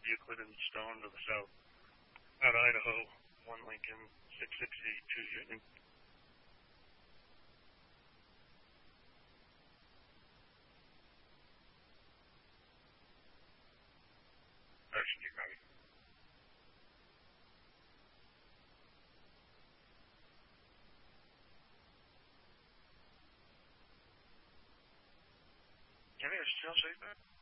Euclid and Stone to the south. Out of Idaho, 1 Lincoln, 6682 Union. Action, you copy. Can you still say that?